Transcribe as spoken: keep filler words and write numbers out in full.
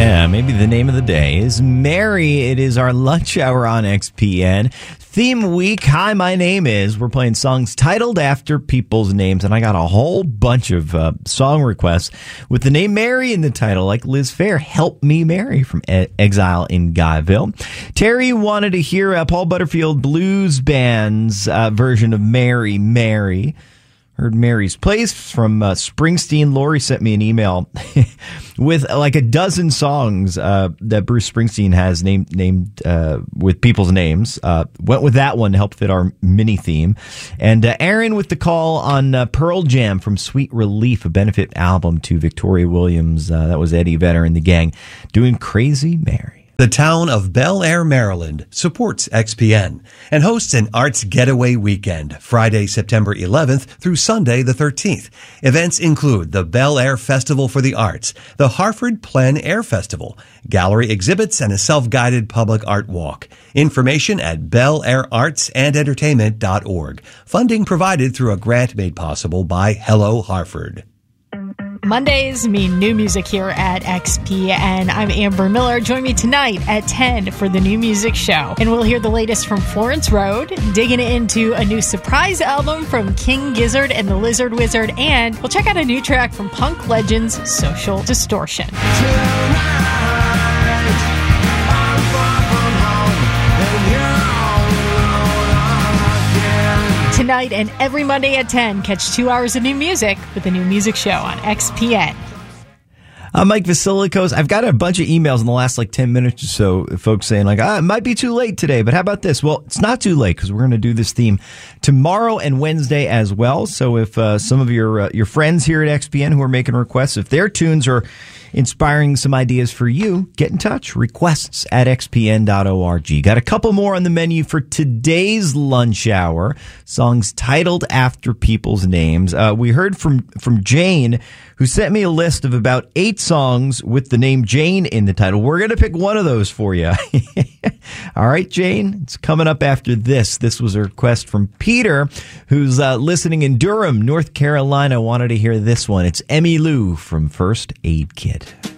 Yeah, maybe the name of the day is Mary. It is our lunch hour on X P N. Theme week. Hi, my name is. We're playing songs titled after people's names, and I got a whole bunch of uh, song requests with the name Mary in the title, like Liz Phair, Help Me Mary from e- Exile in Guyville. Terry wanted to hear uh, Paul Butterfield Blues Band's uh, version of Mary, Mary. Heard Mary's Place from uh, Springsteen. Lori sent me an email with uh, like a dozen songs uh, that Bruce Springsteen has named named uh, with people's names. Uh, went with that one to help fit our mini theme. And uh, Aaron with the call on uh, Pearl Jam from Sweet Relief, a benefit album to Victoria Williams. Uh, that was Eddie Vedder and the gang doing Crazy Mary. The town of Bel Air, Maryland supports X P N and hosts an Arts Getaway Weekend, Friday, September eleventh through Sunday the thirteenth. Events include the Bel Air Festival for the Arts, the Harford Plein Air Festival, gallery exhibits, and a self-guided public art walk. Information at bel air arts and entertainment dot org. Funding provided through a grant made possible by Hello Harford. Mondays mean new music here at X P N. I'm Amber Miller. Join me tonight at ten for the New Music Show. And we'll hear the latest from Florence Road, digging into a new surprise album from King Gizzard and the Lizard Wizard, and we'll check out a new track from punk legends Social Distortion. Tonight and every Monday at ten, catch two hours of new music with the New Music Show on X P N. I'm Mike Vasilikos. I've got a bunch of emails in the last like ten minutes or so, folks saying like, ah, it might be too late today, but how about this? Well, it's not too late because we're going to do this theme tomorrow and Wednesday as well. So if uh, some of your uh, your friends here at X P N who are making requests, if their tunes are inspiring some ideas for you, get in touch. Requests at x p n dot org. Got a couple more on the menu for today's lunch hour. Songs titled after people's names. Uh, we heard from, from Jane, who sent me a list of about eight songs with the name Jane in the title. We're going to pick one of those for you. All right, Jane, it's coming up after this. This was a request from Peter, who's uh, listening in Durham, North Carolina. Wanted to hear this one. It's Emmylou from First Aid Kit.